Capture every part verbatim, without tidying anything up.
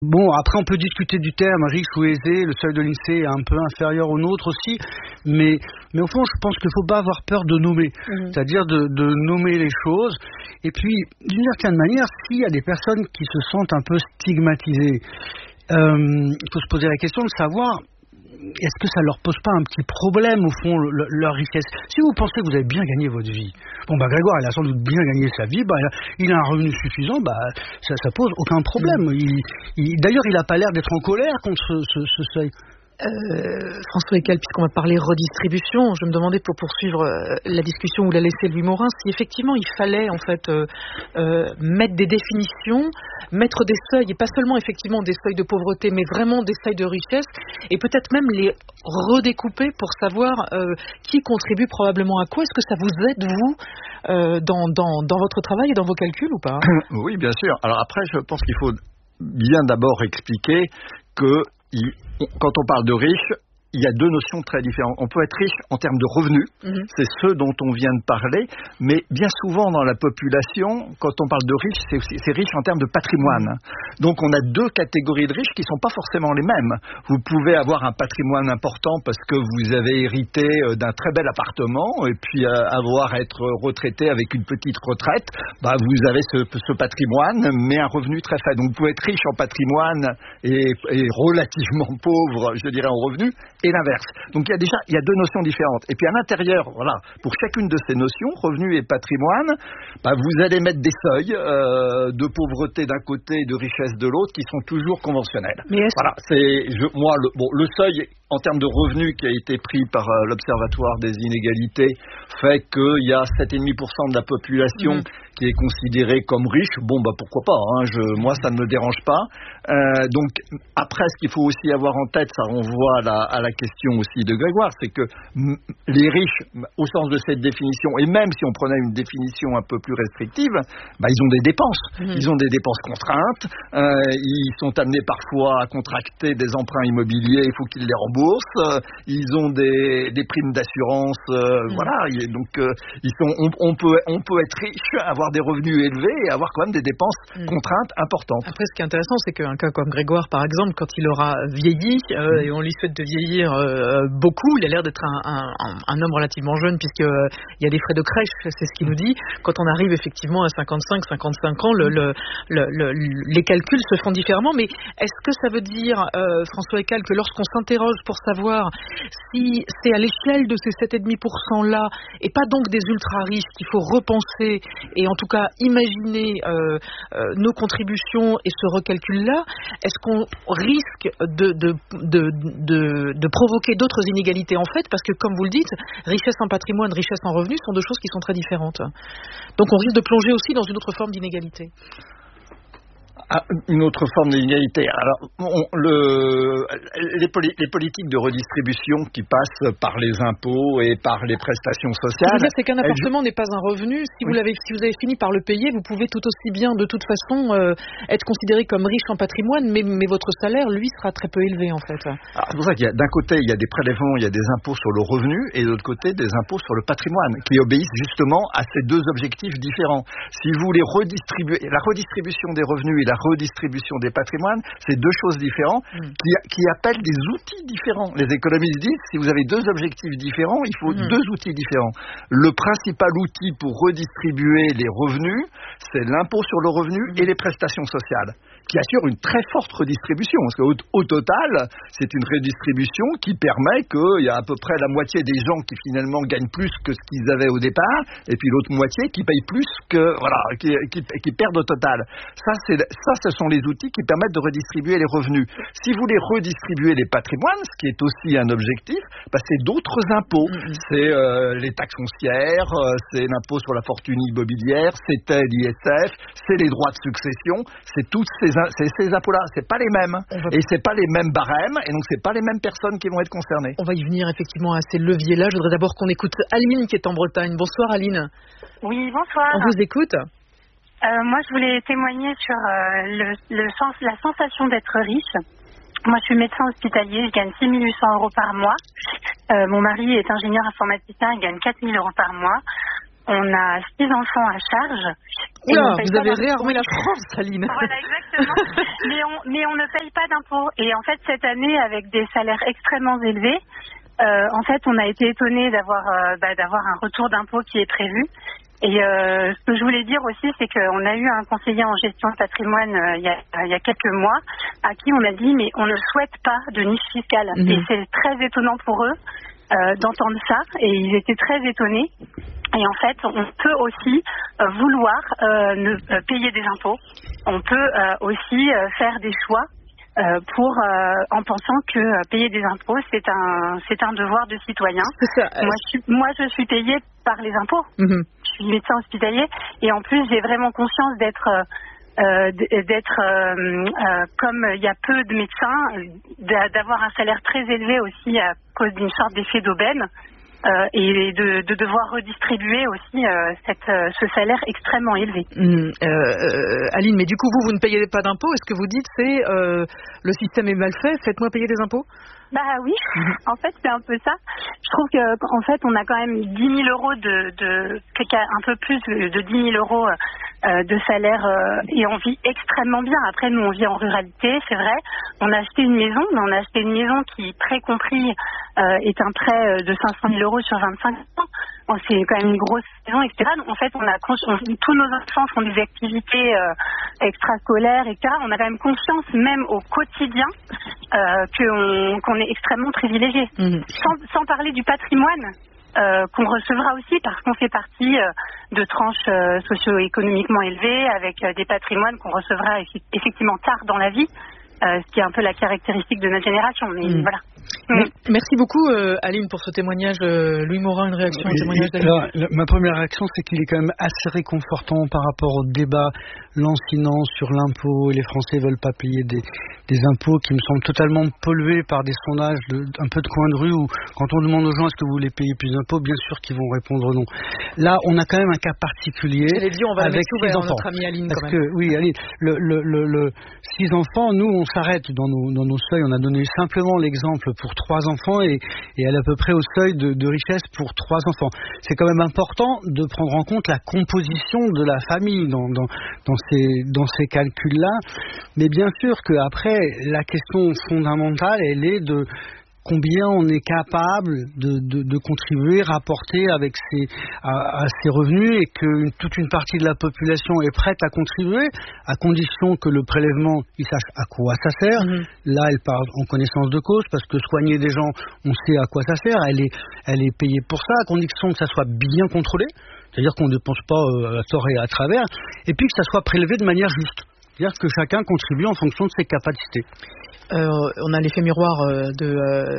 Bon, après on peut discuter du terme riche ou aisé, le seuil de l'INSEE est un peu inférieur au nôtre aussi, mais, mais au fond je pense qu'il ne faut pas avoir peur de nommer, mmh. c'est-à-dire de, de nommer les choses, et puis d'une certaine manière, s'il y a des personnes qui se sentent un peu stigmatisées, euh, il faut se poser la question de savoir, est-ce que ça leur pose pas un petit problème au fond le, leur richesse? Si vous pensez que vous avez bien gagné votre vie, bon bah Grégoire il a sans doute bien gagné sa vie, bah il a un revenu suffisant, bah ça, ça pose aucun problème. Il, il, d'ailleurs il a pas l'air d'être en colère contre ce, ce, ce seuil. Euh, François Eckel, puisqu'on va parler redistribution, je me demandais pour poursuivre euh, la discussion où l'a laissé Louis Morin, si effectivement il fallait en fait euh, euh, mettre des définitions, mettre des seuils, et pas seulement effectivement des seuils de pauvreté, mais vraiment des seuils de richesse, et peut-être même les redécouper pour savoir euh, qui contribue probablement à quoi. Est-ce que ça vous aide, vous, euh, dans, dans, dans votre travail et dans vos calculs ou pas? Oui, bien sûr. Alors après, je pense qu'il faut bien d'abord expliquer que il, quand on parle de riches, il y a deux notions très différentes. On peut être riche en termes de revenus, mmh. c'est ce dont on vient de parler, mais bien souvent dans la population, quand on parle de riches, c'est, aussi, c'est riche en termes de patrimoine. Mmh. Donc on a deux catégories de riches qui ne sont pas forcément les mêmes. Vous pouvez avoir un patrimoine important parce que vous avez hérité d'un très bel appartement et puis euh, avoir être retraité avec une petite retraite, bah, vous avez ce, ce patrimoine, mais un revenu très faible. Donc vous pouvez être riche en patrimoine et, et relativement pauvre, je dirais, en revenus, et l'inverse. Donc il y a déjà il y a deux notions différentes. Et puis à l'intérieur, voilà, pour chacune de ces notions, revenus et patrimoine, bah, vous allez mettre des seuils euh, de pauvreté d'un côté et de richesse de l'autre qui sont toujours conventionnels. Mais est-ce... Voilà, c'est je, moi le bon le seuil en termes de revenus qui a été pris par euh, l'Observatoire des inégalités fait qu'il y a sept virgule cinq pour cent de la population mmh. qui est considérée comme riche. Bon, bah pourquoi pas, hein, je, moi ça ne me dérange pas. Euh, donc après, ce qu'il faut aussi avoir en tête, ça renvoie à la, à la question aussi de Grégoire, c'est que m- les riches, au sens de cette définition, et même si on prenait une définition un peu plus restrictive, bah, ils ont des dépenses. Mmh. Ils ont des dépenses contraintes, euh, ils sont amenés parfois à contracter des emprunts immobiliers, il faut qu'ils les remboursent. Ils ont des, des primes d'assurance, euh, mmh. voilà. Donc, euh, ils sont, on, on peut, on peut être riche, avoir des revenus élevés et avoir quand même des dépenses mmh. contraintes importantes. Après, ce qui est intéressant, c'est qu'un cas comme Grégoire, par exemple, quand il aura vieilli euh, mmh. et on lui souhaite de vieillir euh, beaucoup, il a l'air d'être un, un, un homme relativement jeune puisque euh, il y a des frais de crèche, c'est ce qu'il nous dit. Quand on arrive effectivement à cinquante-cinq, cinquante-cinq ans, le, le, le, le, les calculs se font différemment. Mais est-ce que ça veut dire, euh, François Eckel, que lorsqu'on s'interroge pour savoir si c'est à l'échelle de ces sept virgule cinq pour cent là et pas donc des ultra riches qu'il faut repenser et en tout cas imaginer euh, euh, nos contributions et ce recalcul là, est-ce qu'on risque de, de, de, de, de provoquer d'autres inégalités en fait, parce que comme vous le dites, richesse en patrimoine, richesse en revenus sont deux choses qui sont très différentes, donc on risque de plonger aussi dans une autre forme d'inégalité. Ah, une autre forme d'inégalité. Alors, on, le, les, poli- les politiques de redistribution qui passent par les impôts et par les prestations sociales. Ce que je veux dire, c'est qu'un appartement n'est pas un revenu. Si vous, oui. l'avez, si vous avez fini par le payer, vous pouvez tout aussi bien, de toute façon, euh, être considéré comme riche en patrimoine, mais, mais votre salaire, lui, sera très peu élevé, en fait. Alors, c'est pour ça qu'il y a, d'un côté, il y a des prélèvements, il y a des impôts sur le revenu, et de l'autre côté, des impôts sur le patrimoine, qui obéissent justement à ces deux objectifs différents. Si vous voulez redistribuer, la redistribution des revenus et la redistribution des patrimoines, c'est deux choses différentes mmh. qui, qui appellent des outils différents. Les économistes disent, si vous avez deux objectifs différents, il faut mmh. deux outils différents. Le principal outil pour redistribuer les revenus, c'est l'impôt sur le revenu mmh. et les prestations sociales, qui assurent une très forte redistribution. Parce qu'au au total, c'est une redistribution qui permet qu'il y a à peu près la moitié des gens qui finalement gagnent plus que ce qu'ils avaient au départ, et puis l'autre moitié qui payent plus que, voilà, qui, qui, qui perdent au total. Ça, c'est, ça, ce sont les outils qui permettent de redistribuer les revenus. Si vous voulez redistribuer les patrimoines, ce qui est aussi un objectif, bah, c'est d'autres impôts. Mmh. C'est euh, les taxes foncières, euh, c'est l'impôt sur la fortune immobilière, c'était l'I S F, c'est les droits de succession, c'est toutes ces C'est ces impôts-là, c'est pas les mêmes, va... et c'est pas les mêmes barèmes, et donc c'est pas les mêmes personnes qui vont être concernées. On va y venir effectivement à ces leviers-là. Je voudrais d'abord qu'on écoute Aline qui est en Bretagne. Bonsoir Aline. Oui, bonsoir. On vous écoute. Euh, moi, je voulais témoigner sur euh, le, le sens, la sensation d'être riche. Moi, je suis médecin hospitalier, je gagne six mille huit cents euros par mois. Euh, mon mari est ingénieur informaticien, il gagne quatre mille euros par mois. on a six enfants à charge. Oula, vous avez réarmé la France, Aline. Voilà, exactement. mais, on, mais on ne paye pas d'impôts. Et en fait, cette année, avec des salaires extrêmement élevés, euh, en fait, on a été étonnés d'avoir, euh, bah, d'avoir un retour d'impôt qui est prévu. Et euh, ce que je voulais dire aussi, c'est qu'on a eu un conseiller en gestion de patrimoine euh, il, y a, il y a quelques mois, à qui on a dit, mais on ne souhaite pas de niche fiscale. Mmh. Et c'est très étonnant pour eux euh, d'entendre ça, et ils étaient très étonnés. Et en fait, on peut aussi euh, vouloir euh, ne, euh, payer des impôts. On peut euh, aussi euh, faire des choix euh, pour, euh, en pensant que euh, payer des impôts, c'est un, c'est un devoir de citoyen. Ça, euh... moi, je suis, moi, je suis payée par les impôts. Mmh. Je suis médecin hospitalier, et en plus, j'ai vraiment conscience d'être... Euh, Euh, d'être euh, euh, comme il y a peu de médecins, d'avoir un salaire très élevé aussi à cause d'une sorte d'effet d'aubaine, euh, et de, de devoir redistribuer aussi euh, cette, euh, ce salaire extrêmement élevé. Mmh, euh, Aline, mais du coup vous vous ne payez pas d'impôts, est-ce que vous dites c'est euh, le système est mal fait, faites-moi payer des impôts? Bah oui, en fait c'est un peu ça. Je trouve qu'en fait on a quand même dix mille euros de, de un peu plus de dix mille euros euh, de salaire euh, et on vit extrêmement bien. Après nous on vit en ruralité, c'est vrai. On a acheté une maison, mais on a acheté une maison qui, prêt compris, euh, est un prêt de cinq cent mille euros sur vingt-cinq ans. Bon, c'est quand même une grosse maison, et cetera. Donc, en fait, on a on, tous nos enfants font des activités euh, extrascolaires, et cetera. On a quand même conscience, même au quotidien, euh, qu'on, qu'on est extrêmement privilégié. Mmh. Sans, sans parler du patrimoine euh, qu'on recevra aussi, parce qu'on fait partie euh, de tranches euh, socio-économiquement élevées, avec euh, des patrimoines qu'on recevra effectivement tard dans la vie. Euh, ce qui est un peu la caractéristique de notre génération. Mais mmh. voilà. Mmh. Merci beaucoup, euh, Aline, pour ce témoignage. Euh, Louis Morin, une réaction au témoignage d'Aline? Alors, la, ma première réaction, c'est qu'il est quand même assez réconfortant par rapport au débat lancinant sur l'impôt, et les Français ne veulent pas payer des, des impôts, qui me semblent totalement pollués par des sondages de, un peu de coin de rue, où quand on demande aux gens est-ce que vous voulez payer plus d'impôts, bien sûr qu'ils vont répondre non. Là, on a quand même un cas particulier. Dit, on va avec six enfants. Notre amie Aline, Parce quand même. que, oui, Aline, le, le, le, le six enfants, nous, on s'arrête dans nos, dans nos seuils. On a donné simplement l'exemple pour trois enfants et, et elle est à peu près au seuil de, de richesse pour trois enfants. C'est quand même important de prendre en compte la composition de la famille dans, dans, dans ces, dans ces calculs-là. Mais bien sûr qu'après, la question fondamentale, elle est de combien on est capable de, de, de contribuer, rapporter avec ses, à, à ses revenus, et que une, toute une partie de la population est prête à contribuer, à condition que le prélèvement, il sache à quoi ça sert. Mmh. Là, elle parle en connaissance de cause, parce que soigner des gens, on sait à quoi ça sert, elle est, elle est payée pour ça, à condition que ça soit bien contrôlé, c'est-à-dire qu'on ne dépense pas euh, à tort et à travers, et puis que ça soit prélevé de manière juste. C'est-à-dire que chacun contribue en fonction de ses capacités. Euh, on a l'effet miroir euh, de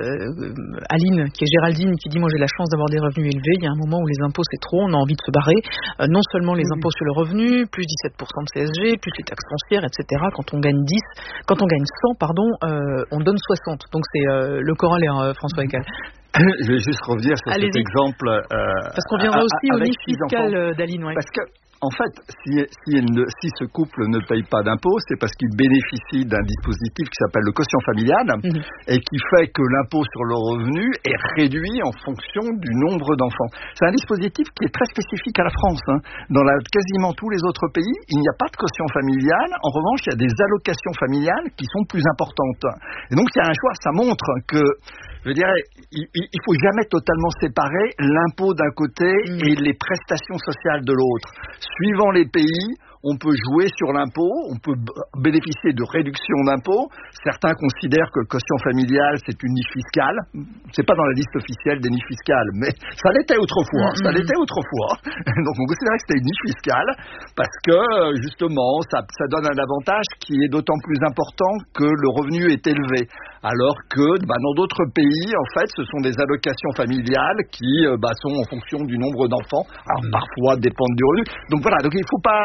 euh, Aline, qui est Géraldine, qui dit moi j'ai la chance d'avoir des revenus élevés. Il y a un moment où les impôts c'est trop, on a envie de se barrer. Euh, non seulement les oui. impôts sur le revenu, plus dix-sept pour cent de C S G, plus les taxes foncières, et cetera. Quand on gagne dix, quand on gagne cent, pardon, euh, on donne soixante. Donc c'est euh, le corollaire, euh, François Ecal. Je vais juste revenir sur Allez-y. cet exemple. Euh, Parce qu'on viendra aussi au niche fiscal d'Aline. Ouais. Parce que en fait, si, si, ne, si ce couple ne paye pas d'impôt, c'est parce qu'il bénéficie d'un dispositif qui s'appelle le quotient familial, mmh. et qui fait que l'impôt sur le revenu est réduit en fonction du nombre d'enfants. C'est un dispositif qui est très spécifique à la France. Hein. Dans la, quasiment tous les autres pays, il n'y a pas de quotient familial. En revanche, il y a des allocations familiales qui sont plus importantes. Et donc, il y a un choix. Ça montre que, je dirais, il ne faut jamais totalement séparer l'impôt d'un côté mmh. et les prestations sociales de l'autre. Suivant les pays, on peut jouer sur l'impôt, on peut b- bénéficier de réductions d'impôts. Certains considèrent que le quotient familial, c'est une niche fiscale. C'est pas dans la liste officielle des niches fiscales, mais ça l'était autrefois. Mm-hmm. Ça l'était autrefois. Donc on considérait que c'était une niche fiscale parce que, justement, ça, ça donne un avantage qui est d'autant plus important que le revenu est élevé. Alors que, bah, dans d'autres pays, en fait, ce sont des allocations familiales qui, bah, sont en fonction du nombre d'enfants. Alors, mm-hmm. parfois, dépendent du revenu. Donc voilà. Donc il faut pas, ça montre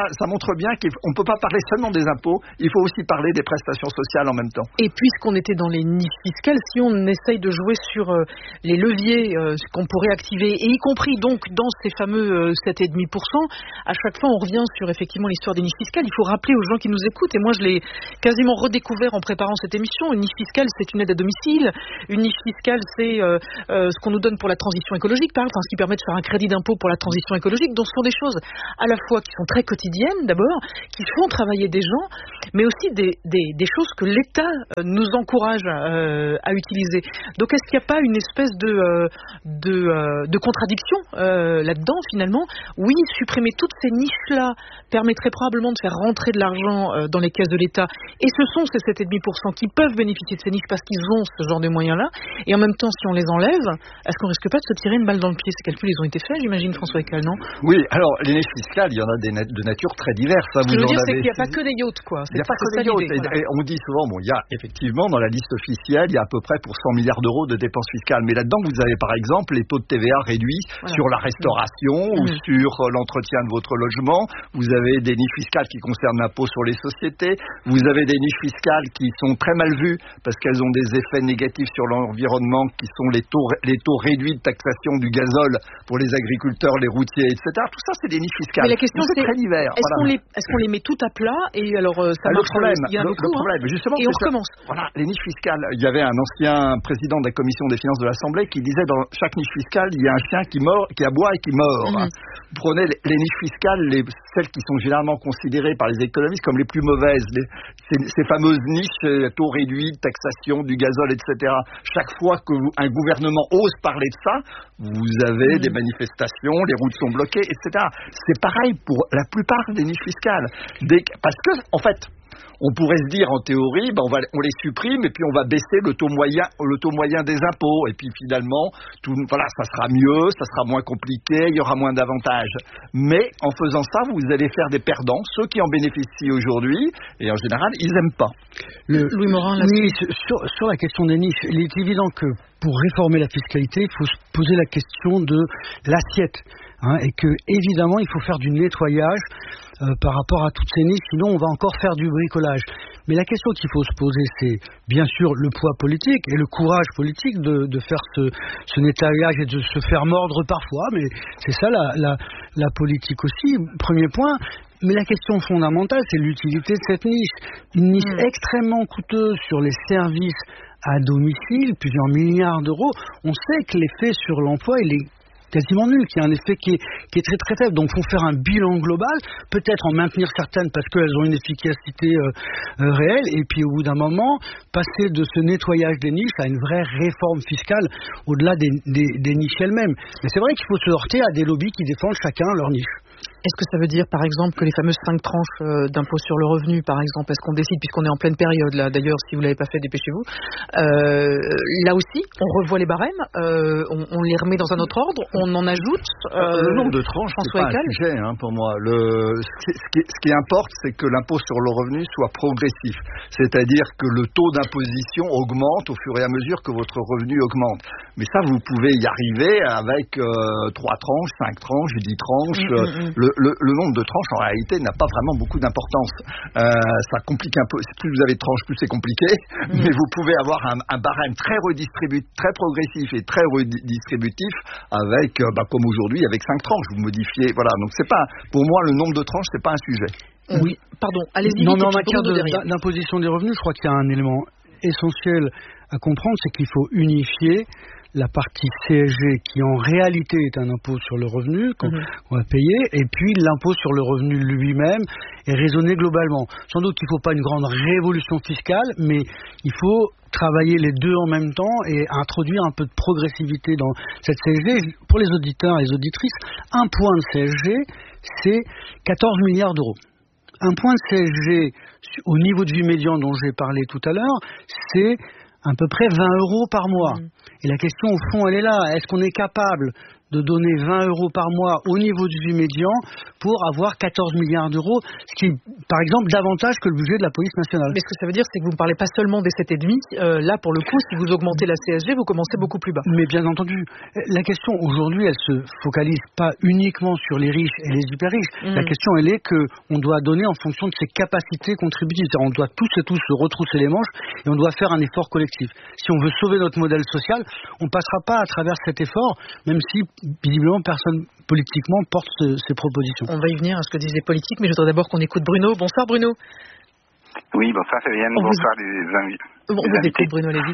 montre bien qu'on ne peut pas parler seulement des impôts, il faut aussi parler des prestations sociales en même temps. Et puisqu'on était dans les niches fiscales, si on essaye de jouer sur euh, les leviers euh, qu'on pourrait activer, et y compris donc dans ces fameux euh, sept virgule cinq pour cent, à chaque fois on revient sur effectivement l'histoire des niches fiscales. Il faut rappeler aux gens qui nous écoutent, et moi je l'ai quasiment redécouvert en préparant cette émission, une niche fiscale c'est une aide à domicile, une niche fiscale c'est euh, euh, ce qu'on nous donne pour la transition écologique, par exemple, ce qui permet de faire un crédit d'impôt pour la transition écologique. Donc ce sont des choses à la fois qui sont très quotidiennes d'abord, qui font travailler des gens, mais aussi des, des, des choses que l'État euh, nous encourage euh, à utiliser. Donc est-ce qu'il n'y a pas une espèce de, euh, de, euh, de contradiction euh, là-dedans finalement? Oui, supprimer toutes ces niches-là permettrait probablement de faire rentrer de l'argent euh, dans les caisses de l'État, et ce sont ces sept virgule cinq pour cent qui peuvent bénéficier de ces niches parce qu'ils ont ce genre de moyens-là, et en même temps si on les enlève, est-ce qu'on risque pas de se tirer une balle dans le pied? Ces calculs ils ont été faits, j'imagine, François Eckel, non? Oui, alors les niches fiscales, il y en a des na- de nature très diverses. Ce que je veux dire, c'est qu'il n'y a pas que des yachts, quoi. Il n'y a pas que des yachts. Et, et on dit souvent, bon, il y a effectivement dans la liste officielle, il y a à peu près pour cent milliards d'euros de dépenses fiscales. Mais là-dedans, vous avez par exemple les taux de T V A réduits voilà. sur la restauration mmh. ou mmh. sur l'entretien de votre logement. Vous avez des niches fiscales qui concernent l'impôt sur les sociétés. Vous avez des niches fiscales qui sont très mal vues parce qu'elles ont des effets négatifs sur l'environnement, qui sont les taux, les taux réduits de taxation du gazole pour les agriculteurs, les routiers, et cetera. Tout ça, c'est des niches fiscales. Mais la question, c'est, très divers. Est-ce, voilà. qu'on les, est-ce qu'on les met tout à plat et alors euh, ça le marche problème, il y a le, le coup, problème, hein, justement, et on recommence. Voilà, les niches fiscales. Il y avait un ancien président de la commission des finances de l'Assemblée qui disait dans chaque niche fiscale, il y a un chien qui mord, qui aboie et qui mord. Mm-hmm. Prenez les, les niches fiscales, les, celles qui sont généralement considérées par les économistes comme les plus mauvaises, les, ces, ces fameuses niches, taux réduits, taxation du gazole, et cetera. Chaque fois qu'un gouvernement ose parler de ça, vous avez mmh. des manifestations, les routes sont bloquées, et cetera. C'est pareil pour la plupart des niches fiscales. Dès, parce que, en fait, on pourrait se dire en théorie, ben on, va, on les supprime et puis on va baisser le taux moyen, le taux moyen des impôts. Et puis finalement, tout, voilà, ça sera mieux, ça sera moins compliqué, il y aura moins d'avantages. Mais en faisant ça, vous allez faire des perdants, ceux qui en bénéficient aujourd'hui, et en général, ils n'aiment pas. Le, Louis Morin, oui, sur, sur la question des niches, il est évident que pour réformer la fiscalité, il faut se poser la question de l'assiette. Hein, et que évidemment il faut faire du nettoyage euh, par rapport à toutes ces niches, sinon on va encore faire du bricolage. Mais la question qu'il faut se poser, c'est bien sûr le poids politique et le courage politique de, de faire ce, ce nettoyage et de se faire mordre parfois, mais c'est ça la, la, la politique aussi, premier point. Mais la question fondamentale, c'est l'utilité de cette niche. Une niche mmh. extrêmement coûteuse sur les services à domicile, plusieurs milliards d'euros. On sait que l'effet sur l'emploi, il est quasiment nul, qu'il y a un effet qui est, qui est très très faible. Donc il faut faire un bilan global, peut-être en maintenir certaines parce qu'elles ont une efficacité euh, euh, réelle, et puis au bout d'un moment, passer de ce nettoyage des niches à une vraie réforme fiscale au-delà des, des, des niches elles-mêmes. Mais c'est vrai qu'il faut se heurter à des lobbies qui défendent chacun leur niche. Est-ce que ça veut dire, par exemple, que les fameuses cinq tranches euh, d'impôt sur le revenu, par exemple, est-ce qu'on décide, puisqu'on est en pleine période, là, d'ailleurs, si vous ne l'avez pas fait, dépêchez-vous, euh, là aussi, on revoit les barèmes, euh, on, on les remet dans un autre ordre, on en ajoute euh, le nombre de tranches, c'est pas un sujet hein, pour moi. Le, ce, qui, ce, qui, ce qui importe, c'est que l'impôt sur le revenu soit progressif, c'est-à-dire que le taux d'imposition augmente au fur et à mesure que votre revenu augmente. Mais ça, vous pouvez y arriver avec euh, trois tranches, cinq tranches, dix tranches. Mmh, euh, mmh. Le, Le, le nombre de tranches, en réalité, n'a pas vraiment beaucoup d'importance. Euh, ça complique un peu. Plus vous avez de tranches, plus c'est compliqué. Mmh. Mais vous pouvez avoir un, un barème très redistributif, très progressif et très redistributif avec, euh, bah, comme aujourd'hui, avec cinq tranches. Vous modifiez, voilà. Donc c'est pas, pour moi, le nombre de tranches, c'est pas un sujet. Oui, pardon. Allez-y. Non, mais en matière de, d'imposition des revenus, je crois qu'il y a un élément essentiel à comprendre, c'est qu'il faut unifier la partie C S G qui en réalité est un impôt sur le revenu qu'on mmh. va payer, et puis l'impôt sur le revenu lui-même est raisonné globalement. Sans doute qu'il ne faut pas une grande révolution fiscale, mais il faut travailler les deux en même temps et introduire un peu de progressivité dans cette C S G. Pour les auditeurs et les auditrices, un point de C S G, c'est quatorze milliards d'euros. Un point de C S G au niveau de vie médian dont j'ai parlé tout à l'heure, c'est à peu près vingt euros par mois. Mmh. Et la question, au fond, elle est là. Est-ce qu'on est capable de donner vingt euros par mois au niveau du médian pour avoir quatorze milliards d'euros, ce qui est, par exemple, davantage que le budget de la police nationale. Mais ce que ça veut dire, c'est que vous ne parlez pas seulement des sept virgule cinq. Euh, là, pour le coup, si vous augmentez la C S G, vous commencez beaucoup plus bas. Mais bien entendu, la question aujourd'hui, elle se focalise pas uniquement sur les riches et les hyper riches. Mmh. La question, elle est qu'on doit donner en fonction de ses capacités contributives. C'est-à-dire, on doit tous et tous se retrousser les manches et on doit faire un effort collectif. Si on veut sauver notre modèle social, on ne passera pas à travers cet effort, même si, visiblement, personne politiquement porte ce, ces propositions. On va y venir à ce que disent les politiques, mais je voudrais d'abord qu'on écoute Bruno. Bonsoir Bruno. Oui, bonsoir Fabienne, on bonsoir vous... les, invi... on les vous invités. Écoute, Bruno, allez-y.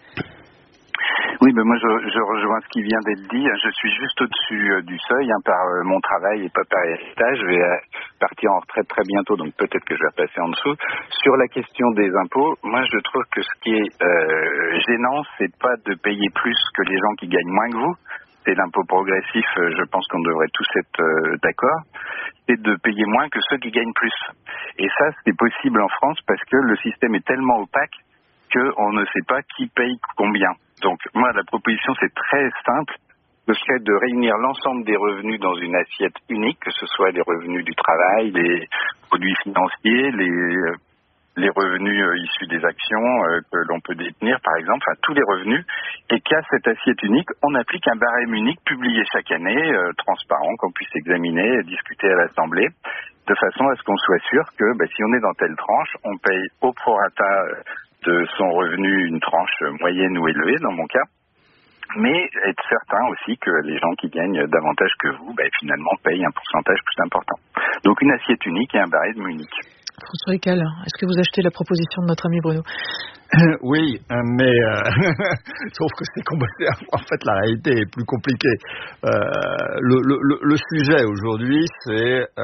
Oui, ben moi je, je rejoins ce qui vient d'être dit. Je suis juste au-dessus euh, du seuil hein, par euh, mon travail et pas par héritage. Je vais euh, partir en retraite très bientôt, donc peut-être que je vais passer en dessous. Sur la question des impôts, moi je trouve que ce qui est euh, gênant, c'est pas de payer plus que les gens qui gagnent moins que vous. C'est l'impôt progressif, euh, je pense qu'on devrait tous être euh, d'accord. C'est de payer moins que ceux qui gagnent plus. Et ça, c'est possible en France parce que le système est tellement opaque qu'on ne sait pas qui paye combien. Donc, moi, la proposition, c'est très simple. Ce serait de réunir l'ensemble des revenus dans une assiette unique, que ce soit les revenus du travail, les produits financiers, les, les revenus euh, issus des actions euh, que l'on peut détenir, par exemple, enfin, tous les revenus, et qu'à cette assiette unique, on applique un barème unique publié chaque année, euh, transparent, qu'on puisse examiner, discuter à l'Assemblée, de façon à ce qu'on soit sûr que bah, si on est dans telle tranche, on paye au prorata de son revenu une tranche moyenne ou élevée, dans mon cas, mais être certain aussi que les gens qui gagnent davantage que vous, bah, finalement, payent un pourcentage plus important. Donc une assiette unique et un barème unique. François Eckel, est-ce que vous achetez la proposition de notre ami Bruno ? Oui, mais euh, sauf que c'est compliqué. En fait, la réalité est plus compliquée. Euh, le, le, le sujet aujourd'hui, c'est euh,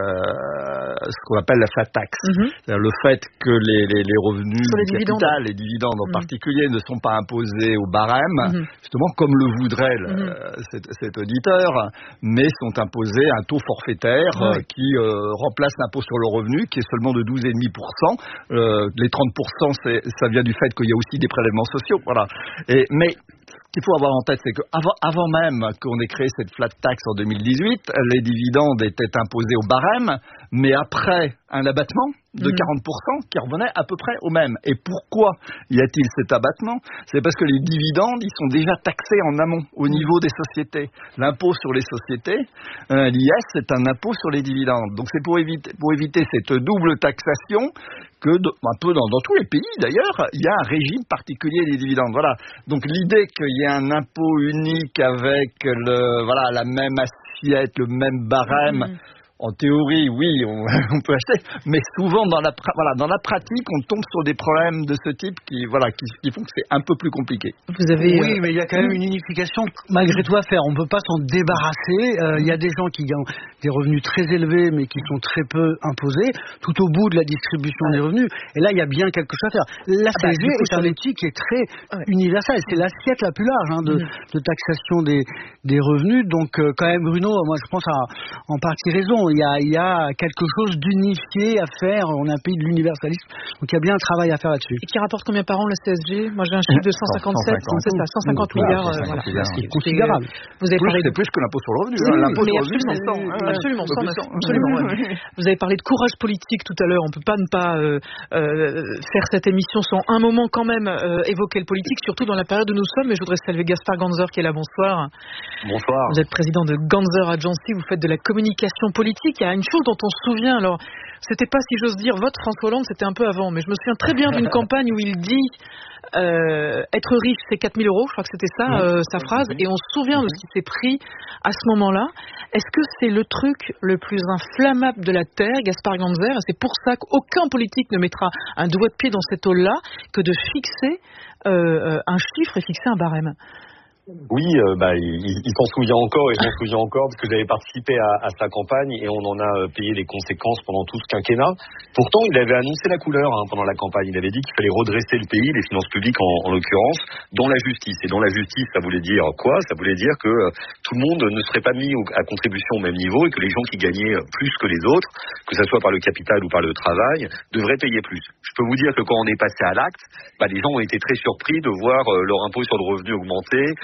ce qu'on appelle la flat tax. Mm-hmm. C'est-à-dire le fait que les, les, les revenus les du dividendes. capital, les dividendes en mm-hmm. particulier, ne sont pas imposés au barème, mm-hmm. justement comme le voudrait le, mm-hmm. cet, cet auditeur, mais sont imposés à un taux forfaitaire mm-hmm. euh, qui euh, remplace l'impôt sur le revenu, qui est seulement de douze virgule cinq pour cent. Euh, les trente pour cent, c'est, ça vient du fait qu'il y a aussi des prélèvements sociaux, voilà. Et, mais ce qu'il faut avoir en tête, c'est qu'avant avant même qu'on ait créé cette flat tax en deux mille dix-huit, les dividendes étaient imposés au barème, mais après un abattement de mmh. quarante pour cent qui revenait à peu près au même. Et pourquoi y a-t-il cet abattement ? C'est parce que les dividendes, ils sont déjà taxés en amont, au niveau des sociétés. L'impôt sur les sociétés, euh, l'I S, c'est un impôt sur les dividendes. Donc c'est pour éviter, pour éviter cette double taxation que, de, un peu dans, dans tous les pays d'ailleurs, il y a un régime particulier des dividendes. Voilà. Donc l'idée qu'il y ait un impôt unique avec le, voilà, la même assiette, le même barème, mmh. en théorie, oui, on, on peut acheter, mais souvent dans la, voilà, dans la pratique, on tombe sur des problèmes de ce type qui, voilà, qui, qui font que c'est un peu plus compliqué. Vous avez, oui, euh... mais il y a quand même une unification malgré tout à faire. On ne peut pas s'en débarrasser. Euh, il y a des gens qui gagnent des revenus très élevés, mais qui sont très peu imposés, tout au bout de la distribution ouais. des revenus. Et là, il y a bien quelque chose à faire. La C S G ah bah, est un outil qui est très ouais. universel. C'est l'assiette la plus large hein, de, mmh. de taxation des, des revenus. Donc, euh, quand même, Bruno, moi, je pense à en partie raison. Il y, a, il y a quelque chose d'unifié à faire. On est un pays de l'universalisme. Donc il y a bien un travail à faire là-dessus. Et qui rapporte combien par an la C S G ? Moi j'ai un chiffre de cent cinquante-sept, cent cinquante, c'est ça, cent cinquante milliards. cent cinquante euh, voilà. C'est considérable. Vous avez plus, parlé c'est de... plus que l'impôt sur le revenu. Oui, l'impôt mais sur le revenu, absolument, c'est cent. Absolument, cent, cent. absolument. Ouais. Vous avez parlé de courage politique tout à l'heure. On ne peut pas ne pas euh, euh, faire cette émission sans un moment quand même euh, évoquer le politique, surtout dans la période où nous sommes. Et je voudrais saluer Gaspard Ganzer qui est là. Bonsoir. Bonsoir. Vous êtes président de Ganzer Agency. Vous faites de la communication politique. Il y a une chose dont on se souvient. Alors, c'était pas, si j'ose dire, votre François Hollande, c'était un peu avant, mais je me souviens très bien d'une campagne où il dit euh, être riche, c'est quatre mille euros, je crois que c'était ça, euh, sa phrase, et on se souvient de ce qui s'est pris à ce moment-là. Est-ce que c'est le truc le plus inflammable de la Terre, Gaspard Ganzer, et c'est pour ça qu'aucun politique ne mettra un doigt de pied dans cette eau-là, que de fixer euh, un chiffre et fixer un barème? Oui, euh, bah, il, il s'en souvient encore et je m'en souviens encore parce que j'avais participé à, à sa campagne et on en a payé les conséquences pendant tout ce quinquennat. Pourtant, il avait annoncé la couleur hein, pendant la campagne. Il avait dit qu'il fallait redresser le pays, les finances publiques en, en l'occurrence, dans la justice. Et dans la justice, ça voulait dire quoi ? Ça voulait dire que euh, tout le monde ne serait pas mis au, à contribution au même niveau et que les gens qui gagnaient plus que les autres, que ça soit par le capital ou par le travail, devraient payer plus. Je peux vous dire que quand on est passé à l'acte, bah, les gens ont été très surpris de voir euh, leur impôt sur le revenu augmenter,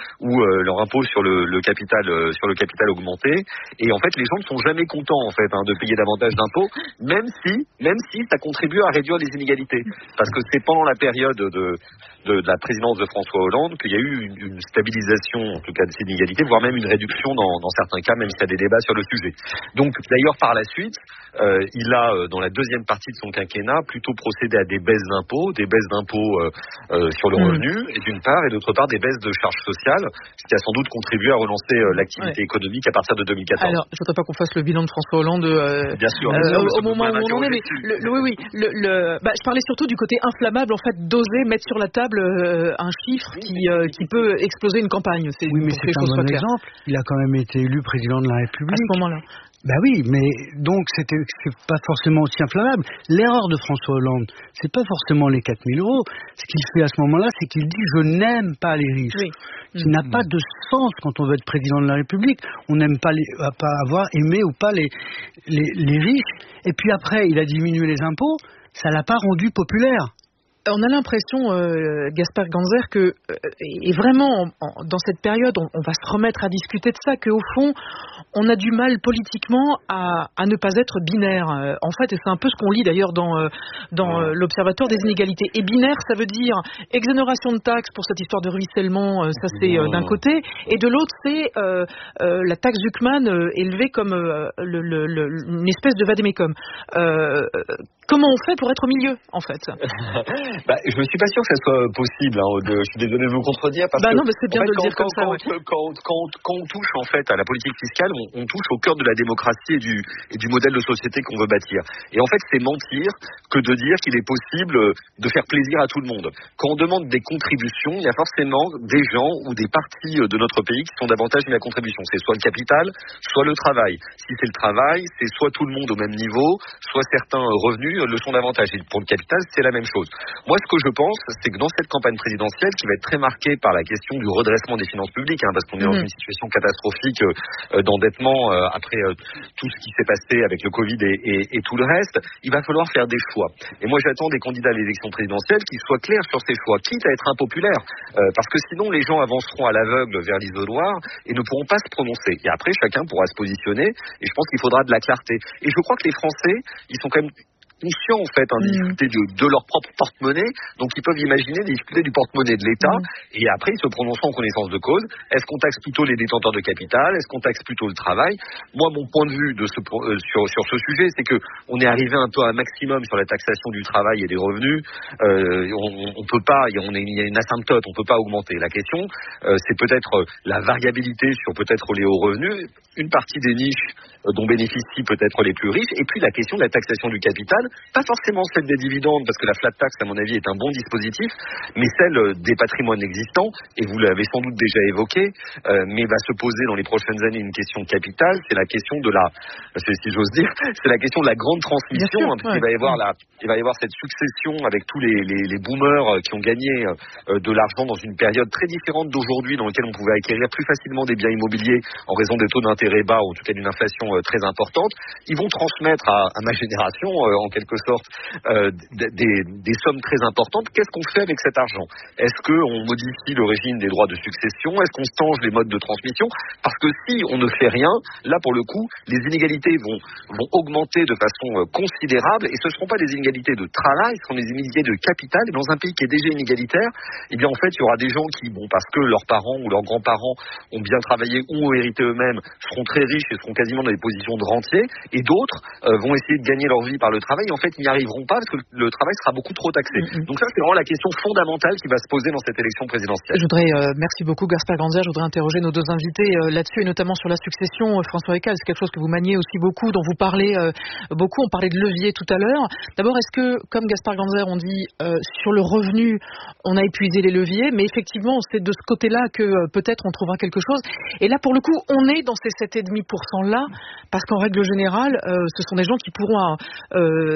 où euh, leur impôt sur le, le capital euh, sur le capital augmentait. Et en fait, les gens ne sont jamais contents en fait hein, de payer davantage d'impôts, même si même si ça contribue à réduire les inégalités. Parce que c'est pendant la période de, de, de la présidence de François Hollande qu'il y a eu une, une stabilisation, en tout cas, de ces inégalités, voire même une réduction dans, dans certains cas, même s'il y a des débats sur le sujet. Donc, d'ailleurs, par la suite, euh, il a, euh, dans la deuxième partie de son quinquennat, plutôt procédé à des baisses d'impôts, des baisses d'impôts euh, euh, sur le revenu, mmh. et d'une part, et d'autre part, des baisses de charges sociales, ce qui a sans doute contribué à relancer euh, l'activité ouais. économique à partir de deux mille quatorze. Alors, je ne voudrais pas qu'on fasse le bilan de François Hollande euh, Bien sûr, euh, au, au moment où on en est, mais le, le, oui, oui, le, le, bah, je parlais surtout du côté inflammable, en fait, d'oser mettre sur la table euh, un chiffre qui, euh, qui peut exploser une campagne. C'est, oui, mais c'est un bon exemple. Il a quand même été élu président de la République. À ce moment-là. Ben oui, mais donc c'était c'est pas forcément aussi inflammable. L'erreur de François Hollande, c'est pas forcément les quatre mille euros. Ce qu'il fait à ce moment-là, c'est qu'il dit je n'aime pas les riches. Oui. Ce qui mmh. n'a pas de sens quand on veut être président de la République. On n'aime pas, les, pas avoir aimé ou pas les, les, les riches. Et puis après, il a diminué les impôts. Ça l'a pas rendu populaire. On a l'impression, euh, Gaspard Ganzer, que euh, et vraiment en, en, dans cette période, on, on va se remettre à discuter de ça, qu'au fond, on a du mal politiquement à, à ne pas être binaire. Euh, en fait, et c'est un peu ce qu'on lit d'ailleurs dans, euh, dans euh, l'Observatoire des inégalités. Et binaire, ça veut dire exonération de taxes pour cette histoire de ruissellement, euh, ça c'est euh, d'un côté, et de l'autre c'est euh, euh, la taxe Zuckman euh, élevée comme euh, le, le, le, une espèce de vadémécum. Euh, Comment on fait pour être au milieu, en fait? Bah, je ne suis pas sûr que ça soit possible. Hein, de, je suis désolé de vous contredire parce bah que non, mais c'est bien en fait, de le quand, dire comme quand, ça. Quand, ouais. quand, quand, quand on touche en fait à la politique fiscale, on, on touche au cœur de la démocratie et du, et du modèle de société qu'on veut bâtir. Et en fait, c'est mentir que de dire qu'il est possible de faire plaisir à tout le monde. Quand on demande des contributions, il y a forcément des gens ou des parties de notre pays qui sont davantage mis à contribution. C'est soit le capital, soit le travail. Si c'est le travail, c'est soit tout le monde au même niveau, soit certains revenus le sont davantage. Pour le capital, c'est la même chose. Moi, ce que je pense, c'est que dans cette campagne présidentielle, qui va être très marquée par la question du redressement des finances publiques, hein, parce qu'on est mmh. dans une situation catastrophique euh, d'endettement euh, après euh, tout ce qui s'est passé avec le Covid et, et, et tout le reste, il va falloir faire des choix. Et moi, j'attends des candidats à l'élection présidentielle qui soient clairs sur ces choix, quitte à être impopulaires, euh, parce que sinon, les gens avanceront à l'aveugle vers l'isoloir et ne pourront pas se prononcer. Et après, chacun pourra se positionner, et je pense qu'il faudra de la clarté. Et je crois que les Français, ils sont quand même conscients en fait hein, de discuter de, de leur propre porte-monnaie, donc ils peuvent imaginer de discuter du porte-monnaie de l'État, mmh. et après ils se prononceront en connaissance de cause. Est-ce qu'on taxe plutôt les détenteurs de capital? Est-ce qu'on taxe plutôt le travail? Moi, mon point de vue de ce, euh, sur, sur ce sujet, c'est que on est arrivé un peu à un maximum sur la taxation du travail et des revenus. Euh, on, on peut pas, on est, il y a une asymptote, on peut pas augmenter. La question, euh, c'est peut-être la variabilité sur peut-être les hauts revenus, une partie des niches euh, dont bénéficient peut-être les plus riches, et puis la question de la taxation du capital. Pas forcément celle des dividendes, parce que la flat tax, à mon avis, est un bon dispositif, mais celle des patrimoines existants, et vous l'avez sans doute déjà évoqué, euh, mais va se poser dans les prochaines années une question de capital, c'est la question de la, si j'ose dire, c'est la question de la grande transmission, sûr, hein, puisqu'il ouais. va y avoir la, il va y avoir cette succession avec tous les, les, les boomers qui ont gagné euh, de l'argent dans une période très différente d'aujourd'hui, dans laquelle on pouvait acquérir plus facilement des biens immobiliers en raison des taux d'intérêt bas, ou en tout cas d'une inflation euh, très importante. Ils vont transmettre à, à ma génération, euh, en quelque sorte, Euh, des, des sommes très importantes. Qu'est-ce qu'on fait avec cet argent? Est-ce qu'on modifie le régime des droits de succession? Est-ce qu'on change les modes de transmission? Parce que si on ne fait rien, là pour le coup, les inégalités vont, vont augmenter de façon euh, considérable, et ce ne seront pas des inégalités de travail, ce seront des inégalités de capital. Et dans un pays qui est déjà inégalitaire, eh bien en fait il y aura des gens qui, bon, parce que leurs parents ou leurs grands-parents ont bien travaillé ou ont hérité eux-mêmes, seront très riches et seront quasiment dans des positions de rentiers, et d'autres euh, vont essayer de gagner leur vie par le travail, et en fait ils n'y arriveront pas parce que le travail sera beaucoup trop taxé. Mm-hmm. Donc ça, c'est vraiment la question fondamentale qui va se poser dans cette élection présidentielle. Je voudrais, euh, merci beaucoup Gaspard Ganzer, je voudrais interroger nos deux invités euh, là-dessus, et notamment sur la succession. Euh, François Ekal, c'est quelque chose que vous maniez aussi beaucoup, dont vous parlez euh, beaucoup. On parlait de levier tout à l'heure. D'abord, est-ce que, comme Gaspard Ganzer, on dit euh, sur le revenu, on a épuisé les leviers, mais effectivement, c'est de ce côté-là que euh, peut-être on trouvera quelque chose. Et là, pour le coup, on est dans ces sept virgule cinq pour cent là, parce qu'en règle générale, euh, ce sont des gens qui pourront euh,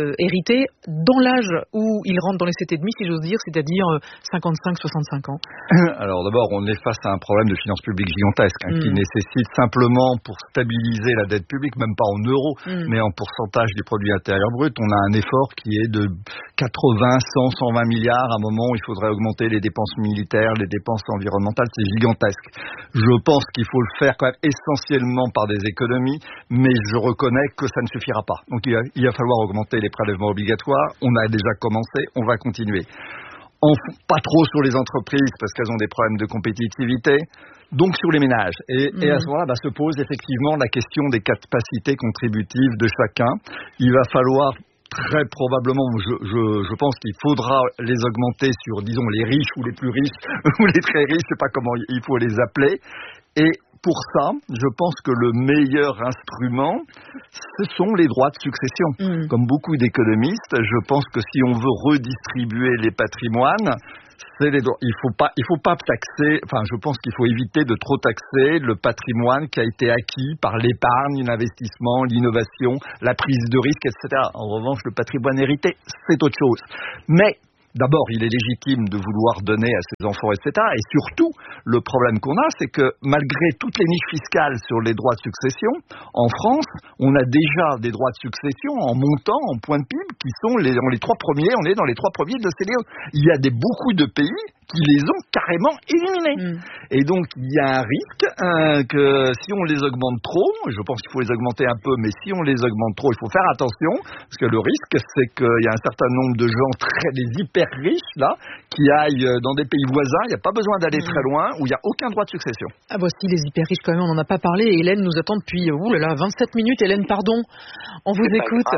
euh, hériter dans l'âge où ils rentrent dans les sept et demi, si j'ose dire, c'est-à-dire cinquante-cinq soixante-cinq ans? Alors d'abord, on est face à un problème de finances publiques gigantesque hein, mm. qui nécessite simplement, pour stabiliser la dette publique, même pas en euros, mm. mais en pourcentage du produit intérieur brut, on a un effort qui est de quatre-vingts, cent, cent vingt milliards. À un moment où il faudrait augmenter les dépenses militaires, les dépenses environnementales, c'est gigantesque. Je pense qu'il faut le faire quand même essentiellement par des économies, mais je reconnais que ça ne suffira pas. Donc il va, il va falloir augmenter les prélèvements obligatoires. On a déjà commencé, on va continuer. En, pas trop sur les entreprises parce qu'elles ont des problèmes de compétitivité, donc sur les ménages. Et, mmh. et à ce moment-là, bah, se pose effectivement la question des capacités contributives de chacun. Il va falloir très probablement, je, je, je pense qu'il faudra les augmenter sur, disons, les riches ou les plus riches ou les très riches, je ne sais pas comment il faut les appeler. Et pour ça, je pense que le meilleur instrument, ce sont les droits de succession. Mmh. Comme beaucoup d'économistes, je pense que si on veut redistribuer les patrimoines, c'est les droits. Il faut pas, il faut pas taxer. Enfin, je pense qu'il faut éviter de trop taxer le patrimoine qui a été acquis par l'épargne, l'investissement, l'innovation, la prise de risque, et cetera. En revanche, le patrimoine hérité, c'est autre chose. Mais d'abord, il est légitime de vouloir donner à ses enfants, et cetera. Et surtout, le problème qu'on a, c'est que malgré toutes les niches fiscales sur les droits de succession, en France, on a déjà des droits de succession en montant, en point de P I B, qui sont les, les trois premiers, on est dans les trois premiers de l'O C D E. Il y a des, beaucoup de pays qui les ont carrément éliminés. Mmh. Et donc, il y a un risque hein, que si on les augmente trop, je pense qu'il faut les augmenter un peu, mais si on les augmente trop, il faut faire attention, parce que le risque, c'est qu'il y a un certain nombre de gens, très, des hyper riches, là, qui aillent dans des pays voisins, il n'y a pas besoin d'aller mmh. très loin, où il n'y a aucun droit de succession. Ah voici les hyper riches, quand même, on n'en a pas parlé, et Hélène nous attend depuis, ouh là là, vingt-sept minutes. Hélène, pardon, on vous c'est écoute.